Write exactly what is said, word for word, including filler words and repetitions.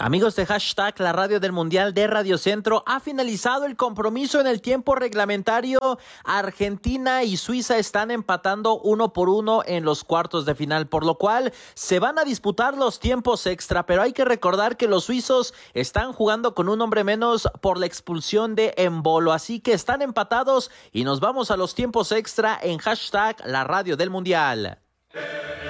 Amigos de Hashtag, la radio del Mundial de Radio Centro, ha finalizado el compromiso en el tiempo reglamentario. Argentina y Suiza están empatando uno por uno en los cuartos de final, por lo cual se van a disputar los tiempos extra, pero hay que recordar que los suizos están jugando con un hombre menos por la expulsión de Embolo, así que están empatados y nos vamos a los tiempos extra en Hashtag, la radio del Mundial.